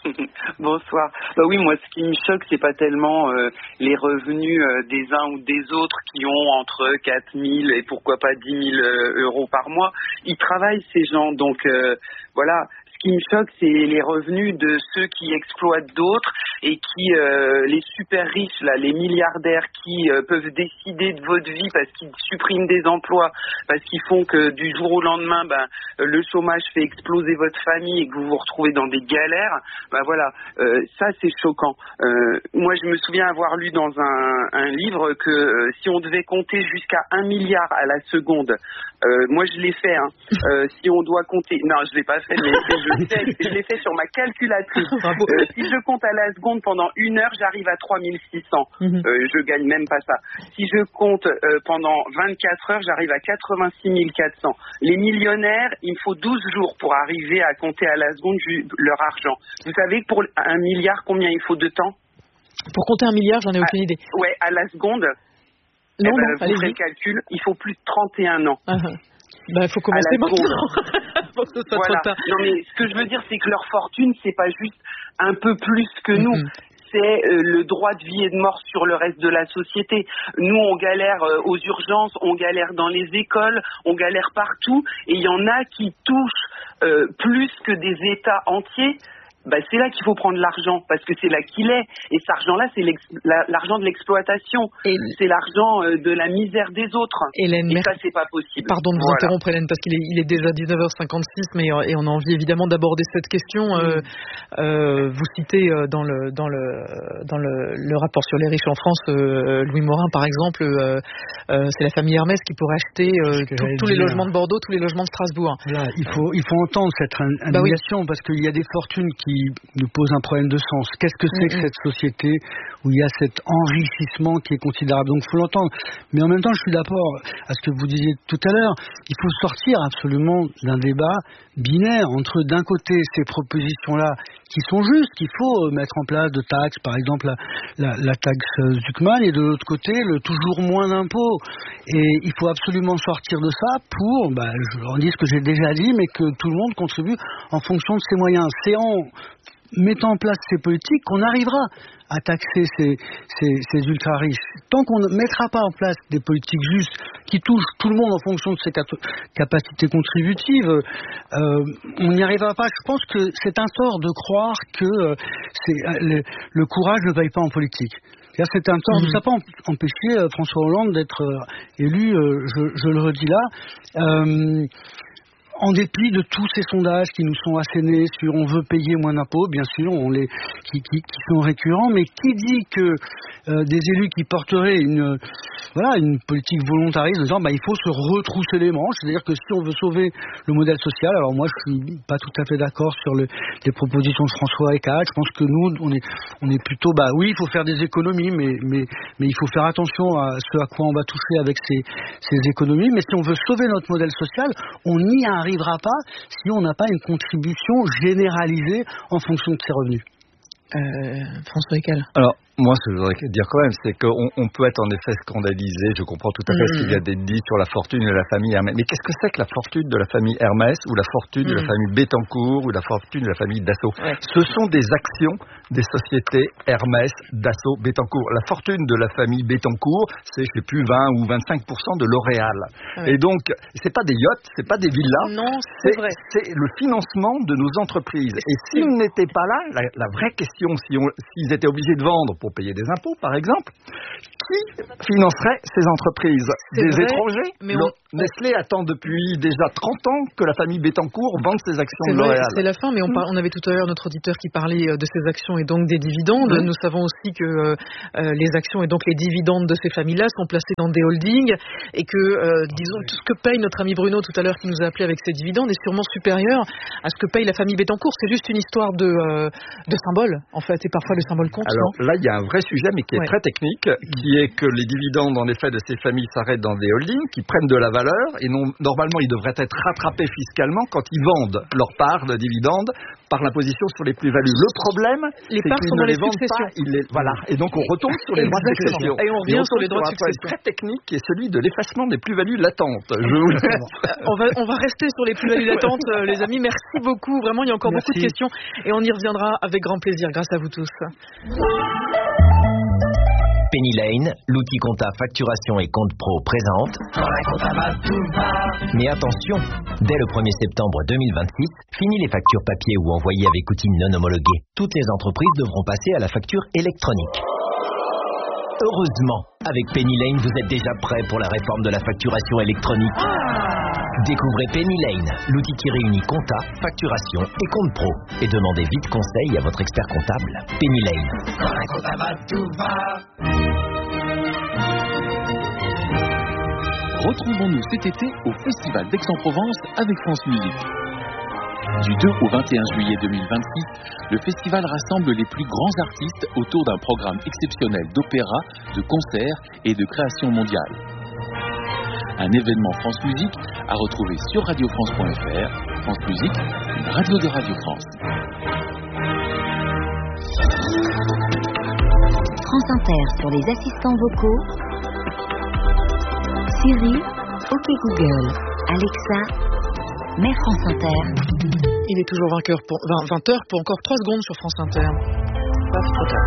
Bonsoir. Bah oui, moi, ce qui me choque, c'est pas tellement euh, les revenus euh, des uns ou des autres qui ont entre quatre mille et pourquoi pas dix mille euh, euros par mois. Ils travaillent, ces gens, donc euh, voilà. Ce qui me choque, c'est les revenus de ceux qui exploitent d'autres et qui, euh, les super riches, là, les milliardaires qui euh, peuvent décider de votre vie parce qu'ils suppriment des emplois, parce qu'ils font que du jour au lendemain, ben, le chômage fait exploser votre famille et que vous vous retrouvez dans des galères. Ben voilà, euh, ça c'est choquant. Euh, moi, je me souviens avoir lu dans un, un livre que euh, si on devait compter jusqu'à un milliard à la seconde, euh, moi je l'ai fait. Hein, euh, si on doit compter, non, je l'ai pas fait, mais je je l'ai fait sur ma calculatrice. Euh, si je compte à la seconde pendant une heure, j'arrive à trois mille six cents. Mm-hmm. Euh, je gagne même pas ça. Si je compte euh, pendant vingt-quatre heures, j'arrive à quatre-vingt-six mille quatre cents. Les millionnaires, il me faut douze jours pour arriver à compter à la seconde ju- leur argent. Vous savez, pour un milliard, combien il faut de temps? Pour compter un milliard, j'en ai aucune à, idée. Ouais, à la seconde, non, eh ben, non, vous ferez le calcul, il faut plus de trente et un ans. Uh-huh. Bah, il faut commencer maintenant. Faut que ce soit voilà. trop tard. Non, mais ce que je veux dire, c'est que leur fortune, c'est pas juste un peu plus que nous. Mm-hmm. C'est euh, le droit de vie et de mort sur le reste de la société. Nous, on galère euh, aux urgences, on galère dans les écoles, on galère partout. Et il y en a qui touchent euh, plus que des États entiers. Bah, c'est là qu'il faut prendre l'argent, parce que c'est là qu'il est. Et cet argent-là, c'est la, l'argent de l'exploitation. Et c'est l'argent euh, de la misère des autres. Hélène, et merci. ça, c'est pas possible. Pardon de vous voilà. interrompre, Hélène, parce qu'il est, il est déjà dix-neuf heures cinquante-six, mais et on a envie évidemment d'aborder cette question. Mm. Euh, euh, vous citez euh, dans le dans le dans le, le rapport sur les riches en France, euh, Louis Morin, par exemple, euh, euh, c'est la famille Hermès qui pourrait acheter euh, tout, tous les logements de Bordeaux, tous les logements de Strasbourg. Là, il faut il faut entendre cette indignation, bah oui. Parce qu'il y a des fortunes qui nous pose un problème de sens. Qu'est-ce que c'est mmh. que cette société où il y a cet enrichissement qui est considérable? Donc il faut l'entendre. Mais en même temps, je suis d'accord à ce que vous disiez tout à l'heure. Il faut sortir absolument d'un débat binaire entre d'un côté ces propositions-là qui sont justes, qu'il faut mettre en place de taxes, par exemple la, la, la taxe Zuckman, et de l'autre côté le toujours moins d'impôts. Et il faut absolument sortir de ça pour, bah, je redis ce que j'ai déjà dit, mais que tout le monde contribue en fonction de ses moyens. C'est en mettant en place ces politiques qu'on arrivera à taxer ces, ces, ces ultra-riches. Tant qu'on ne mettra pas en place des politiques justes qui touchent tout le monde en fonction de ses cap- capacités contributives, euh, on n'y arrivera pas. Je pense que c'est un tort de croire que euh, c'est, le, le courage ne paye pas en politique. C'est un tort. Mmh. Ça n'a pas empêché euh, François Hollande d'être euh, élu, euh, je, je le redis là. Euh, en dépit de tous ces sondages qui nous sont assénés sur on veut payer moins d'impôts, bien sûr, on les, qui, qui, qui sont récurrents, mais qui dit que euh, des élus qui porteraient une, voilà, une politique volontariste en disant bah, il faut se retrousser les manches, c'est-à-dire que si on veut sauver le modèle social, alors moi je suis pas tout à fait d'accord sur le, les propositions de François Hecat, je pense que nous on est, on est plutôt, bah oui il faut faire des économies, mais, mais, mais il faut faire attention à ce à quoi on va toucher avec ces, ces économies, mais si on veut sauver notre modèle social, on n'y arrivera pas si on n'a pas une contribution généralisée en fonction de ses revenus. Euh, François Hecal. Alors, moi, ce que je voudrais dire quand même, c'est qu'on on peut être en effet scandalisé. Je comprends tout à fait mmh. ce qu'il y a dit sur la fortune de la famille Hermès. Mais qu'est-ce que c'est que la fortune de la famille Hermès ou la fortune mmh. de la famille Bettencourt ou la fortune de la famille Dassault? Ouais. Ce sont des actions des sociétés Hermès, Dassault, Bettencourt. La fortune de la famille Bettencourt, c'est, je sais plus, vingt ou vingt-cinq pour cent de L'Oréal. Ouais. Et donc, c'est pas des yachts, c'est pas des villas. Non, c'est, c'est vrai. C'est le financement de nos entreprises. Et s'ils n'étaient pas là, la, la vraie question, si on, s'ils étaient obligés de vendre pour payer des impôts, par exemple, qui financerait ces entreprises? C'est des vrai, étrangers mais on... Nestlé attend depuis déjà trente ans que la famille Bettencourt vende ses actions c'est de L'Oréal. Vrai, c'est la fin, mais on, par... on avait tout à l'heure notre auditeur qui parlait de ces actions et donc des dividendes. Mmh. Nous savons aussi que euh, les actions et donc les dividendes de ces familles-là sont placés dans des holdings et que, euh, disons, tout ce que paye notre ami Bruno tout à l'heure qui nous a appelé avec ses dividendes est sûrement supérieur à ce que paye la famille Bettencourt. C'est juste une histoire de, euh, de symbole, en fait, et parfois le symbole compte. Alors non là, il y a un vrai sujet, mais qui est ouais. très technique, qui est que les dividendes, en effet, de ces familles s'arrêtent dans des holdings, qui prennent de la valeur, et non, normalement, ils devraient être rattrapés fiscalement quand ils vendent leur part de dividendes par l'imposition sur les plus-values. Le problème, les c'est qu'ils ne les, les vendent pas. Ils les... Voilà. Et donc, on retombe sur les droits de succession. Et on revient sur les droits de succession. Très technique, qui est celui de l'effacement des plus-values latentes. Je vous... on, va, on va rester sur les plus-values latentes, les amis. Merci beaucoup. Vraiment, il y a encore Merci. beaucoup de questions. Et on y reviendra avec grand plaisir, grâce à vous tous. Penny Lane, l'outil compta facturation et compte pro présente. Mais attention, dès le premier septembre deux mille vingt-six, fini les factures papier ou envoyées avec outils non homologués. Toutes les entreprises devront passer à la facture électronique. Heureusement, avec Penny Lane, vous êtes déjà prêt pour la réforme de la facturation électronique. Découvrez Penny Lane, l'outil qui réunit compta, facturation et compte pro. Et demandez vite conseil à votre expert comptable. Penny Lane. Retrouvons-nous cet été au Festival d'Aix-en-Provence avec France Musique. Du deux au vingt et un juillet deux mille vingt-six, le festival rassemble les plus grands artistes autour d'un programme exceptionnel d'opéra, de concerts et de création mondiale. Un événement France Musique à retrouver sur radio france point f r. France Musique, une radio de Radio France. France Inter sur les assistants vocaux. Siri, OK Google, Alexa, Mère France Inter. Il est toujours vingt heures pour, vingt heures pour encore trois secondes sur France Inter. Paf, trop tard.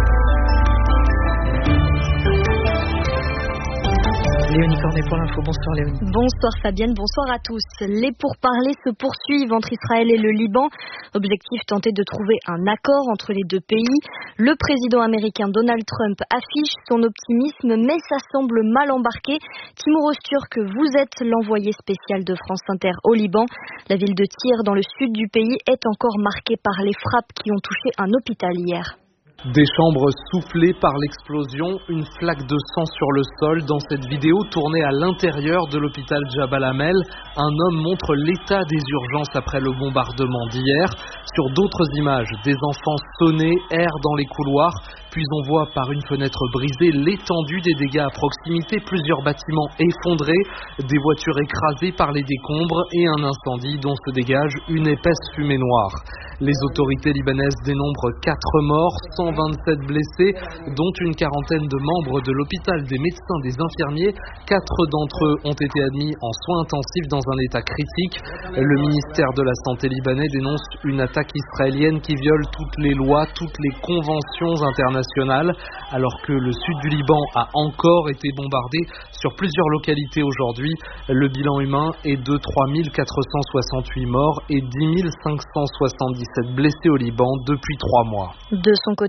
Léonie Cornet pour l'info. Bonsoir Léonie. Bonsoir Fabienne, bonsoir à tous. Les pourparlers se poursuivent entre Israël et le Liban. Objectif, tenter de trouver un accord entre les deux pays. Le président américain Donald Trump affiche son optimisme, mais ça semble mal embarqué. Timur Öztürk, vous êtes l'envoyé spécial de France Inter au Liban. La ville de Tyr, dans le sud du pays, est encore marquée par les frappes qui ont touché un hôpital hier. Des chambres soufflées par l'explosion, une flaque de sang sur le sol. Dans cette vidéo tournée à l'intérieur de l'hôpital Jabal Amel, un homme montre l'état des urgences après le bombardement d'hier. Sur d'autres images, des enfants sonnés errent dans les couloirs, puis on voit par une fenêtre brisée l'étendue des dégâts à proximité, plusieurs bâtiments effondrés, des voitures écrasées par les décombres et un incendie dont se dégage une épaisse fumée noire. Les autorités libanaises dénombrent quatre morts, cent vingt-sept blessés, dont une quarantaine de membres de l'hôpital, des médecins, des infirmiers. Quatre d'entre eux ont été admis en soins intensifs dans un état critique. Le ministère de la Santé libanais dénonce une attaque israélienne qui viole toutes les lois, toutes les conventions internationales, alors que le sud du Liban a encore été bombardé sur plusieurs localités aujourd'hui. Le bilan humain est de trois mille quatre cent soixante-huit morts et dix mille cinq cent soixante-dix blessés au Liban depuis trois mois. De son côté,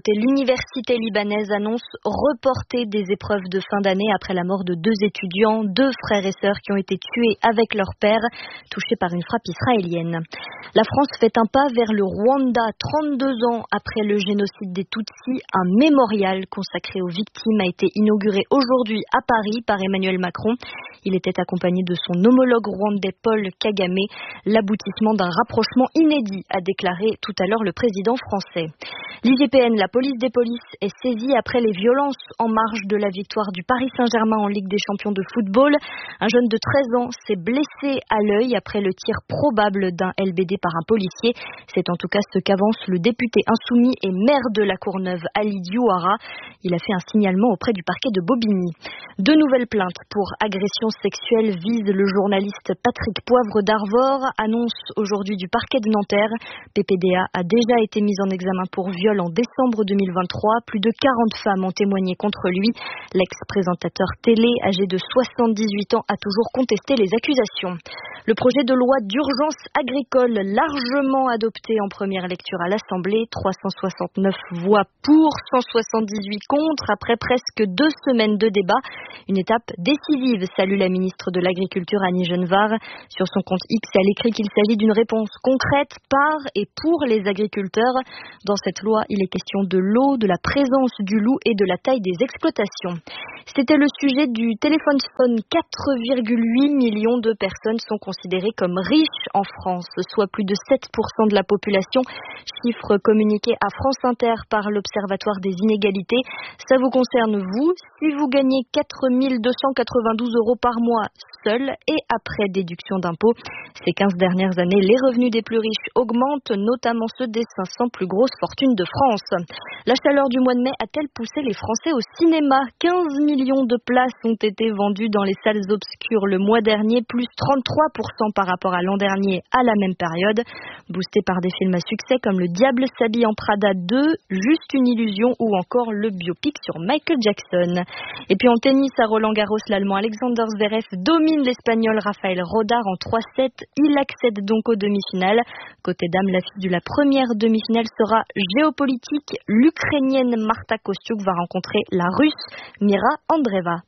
côté, l'université libanaise annonce reporter des épreuves de fin d'année après la mort de deux étudiants, deux frères et sœurs qui ont été tués avec leur père, touchés par une frappe israélienne. La France fait un pas vers le Rwanda. trente-deux ans après le génocide des Tutsis, un mémorial consacré aux victimes a été inauguré aujourd'hui à Paris par Emmanuel Macron. Il était accompagné de son homologue rwandais Paul Kagame. L'aboutissement d'un rapprochement inédit, a déclaré tout à l'heure le président français. L'I G P N, la police des polices, est saisie après les violences en marge de la victoire du Paris Saint-Germain en Ligue des champions de football. Un jeune de treize ans s'est blessé à l'œil après le tir probable d'un L B D par un policier. C'est en tout cas ce qu'avance le député insoumis et maire de la Courneuve, Ali Diouara. Il a fait un signalement auprès du parquet de Bobigny. Deux nouvelles plaintes pour agression sexuelle visent le journaliste Patrick Poivre d'Arvor, annonce aujourd'hui du parquet de Nanterre. P P D A a déjà été mis en examen pour viol en décembre deux mille vingt-trois. Plus de quarante femmes ont témoigné contre lui. L'ex-présentateur télé, âgé de soixante-dix-huit ans, a toujours contesté les accusations. Le projet de loi d'urgence agricole, largement adopté en première lecture à l'Assemblée, trois cent soixante-neuf voix pour, cent soixante-dix-huit contre, après presque deux semaines de débat. Une étape décisive, salue la ministre de l'Agriculture Annie Genevard. Sur son compte X, elle écrit qu'il s'agit d'une réponse concrète par et pour les agriculteurs. Dans cette loi, il est question de l'eau, de la présence du loup et de la taille des exploitations. C'était le sujet du téléphone phone. quatre virgule huit millions de personnes sont considérées comme riches en France, soit plus de sept pour cent de la population. Chiffre communiqué à France Inter par l'Observatoire des inégalités. Ça vous concerne vous, si vous gagnez quatre mille deux cent quatre-vingt-douze euros par mois seul et après déduction d'impôts. Ces quinze dernières années, les revenus des plus riches augmentent, notamment ceux des cinq cents plus grosses fortunes de France. La chaleur du mois de mai a-t-elle poussé les Français au cinéma ? quinze millions de places ont été vendues dans les salles obscures le mois dernier, plus trente-trois pour cent par rapport à l'an dernier à la même période. Boosté par des films à succès comme Le Diable s'habille en Prada deux, Juste une illusion ou encore le biopic sur Michael Jackson. Et puis en tennis à Roland-Garros, l'Allemand Alexander Zverev domine l'Espagnol Rafael Rodar en trois sept. Il accède donc aux demi-finales. Côté dames, l'affiche de la première demi-finale sera géopolitique. L'Ukrainienne Marta Kostyuk va rencontrer la Russe Mira Andreeva.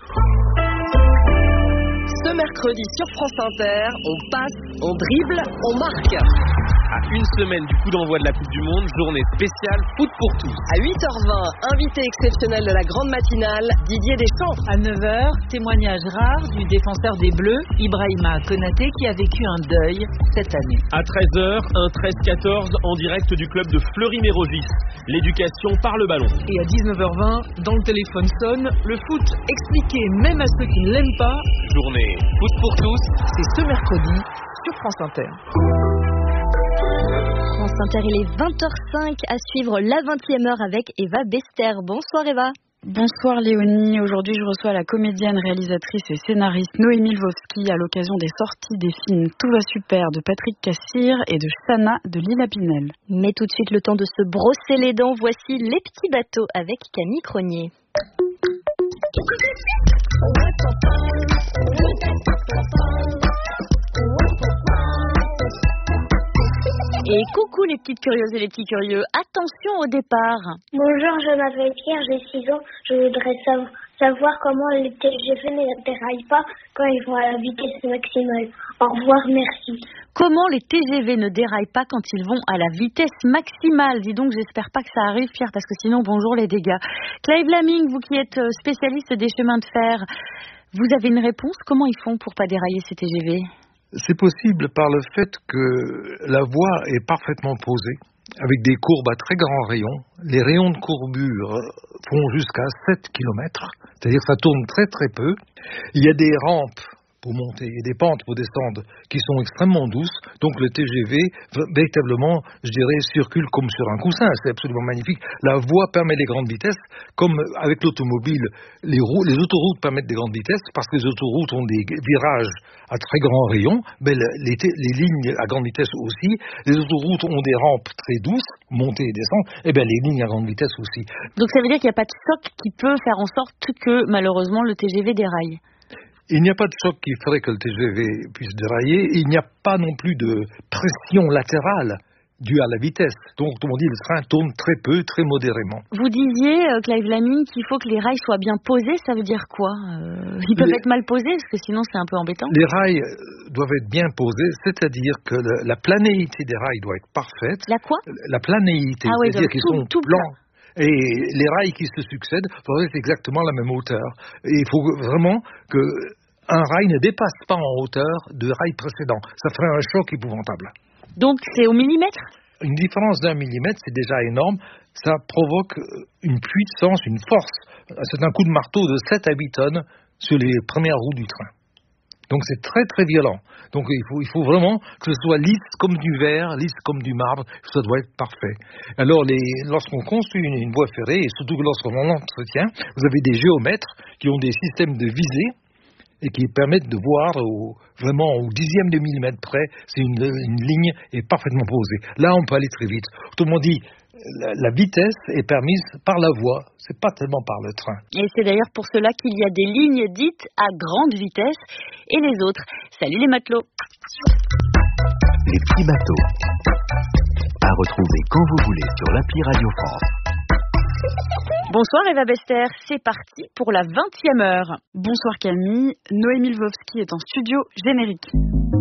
Ce mercredi sur France Inter, on passe, on dribble, on marque. À une semaine du coup d'envoi de la Coupe du Monde, journée spéciale foot pour tous. À huit heures vingt, invité exceptionnel de la grande matinale, Didier Deschamps. À neuf heures, témoignage rare du défenseur des Bleus, Ibrahima Konaté, qui a vécu un deuil cette année. À treize heures, un treize quatorze en direct du club de Fleury-Mérogis. L'éducation par le ballon. Et à dix-neuf heures vingt, dans le téléphone sonne, le foot expliqué même à ceux qui ne l'aiment pas. Journée foot pour tous, c'est ce mercredi sur France Inter. France Inter, il est vingt heures cinq, à suivre la vingtième heure avec Eva Bester. Bonsoir Eva. Bonsoir Léonie. Aujourd'hui, je reçois la comédienne, réalisatrice et scénariste Noémie Lvovsky à l'occasion des sorties des films Tout va super de Patrick Cassir et de Sana de Lila Pinel. Mais tout de suite, le temps de se brosser les dents. Voici Les Petits Bateaux avec Camille Cronier. Et coucou les petites curieuses et les petits curieux, attention au départ. Bonjour, je m'appelle Pierre, j'ai six ans. Je voudrais sav- savoir comment les T G V ne déraillent pas quand ils vont à la vitesse maximale. Au revoir, merci. Comment les T G V ne déraillent pas quand ils vont à la vitesse maximale ? Dis donc, j'espère pas que ça arrive, Pierre, parce que sinon, bonjour les dégâts. Clive Laming, vous qui êtes spécialiste des chemins de fer, vous avez une réponse ? Comment ils font pour pas dérailler ces T G V ? C'est possible par le fait que la voie est parfaitement posée, avec des courbes à très grands rayons. Les rayons de courbure font jusqu'à sept kilomètres, c'est-à-dire que ça tourne très très peu. Il y a des rampes pour monter et des pentes pour descendre qui sont extrêmement douces. Donc le T G V, véritablement, je dirais, circule comme sur un coussin. C'est absolument magnifique. La voie permet les grandes vitesses, comme avec l'automobile, les, rou- les autoroutes permettent des grandes vitesses, parce que les autoroutes ont des virages à très grands rayons, mais les, t- les lignes à grande vitesse aussi. Les autoroutes ont des rampes très douces, montées et descentes, et bien les lignes à grande vitesse aussi. Donc ça veut dire qu'il n'y a pas de choc qui peut faire en sorte que, malheureusement, le T G V déraille. Il n'y a pas de choc qui ferait que le T G V puisse dérailler. Il n'y a pas non plus de pression latérale dû à la vitesse. Donc, autrement dit, le train tourne très peu, très modérément. Vous disiez, euh, Clive Lamine, qu'il faut que les rails soient bien posés. Ça veut dire quoi euh, Ils peuvent les... être mal posés, parce que sinon c'est un peu embêtant. Les rails doivent être bien posés, c'est-à-dire que le, la planéité des rails doit être parfaite. La quoi La planéité, ah, oui, c'est-à-dire qu'ils sont tout blancs. Et les rails qui se succèdent doivent être exactement la même hauteur. Et il faut vraiment que un rail ne dépasse pas en hauteur de rail précédent. Ça ferait un choc épouvantable. Donc c'est au millimètre ? Une différence d'un millimètre, c'est déjà énorme. Ça provoque une puissance, une force. C'est un coup de marteau de sept à huit tonnes sur les premières roues du train. Donc c'est très très violent. Donc il faut, il faut vraiment que ce soit lisse comme du verre, lisse comme du marbre. Ça doit être parfait. Alors les, lorsqu'on construit une, une voie ferrée, et surtout lorsqu'on l'entretient, vous avez des géomètres qui ont des systèmes de visée et qui permettent de voir au, vraiment au dixième de millimètre près si une, une ligne est parfaitement posée. Là, on peut aller très vite. Autrement dit, la, la vitesse est permise par la voie, c'est pas tellement par le train. Et c'est d'ailleurs pour cela qu'il y a des lignes dites à grande vitesse et les autres. Salut les matelots. Les petits bateaux. À retrouver quand vous voulez sur l'appli Radio France. Bonsoir Eva Bester, c'est parti pour la vingtième heure. Bonsoir Camille, Noémie Lvovsky est en studio générique.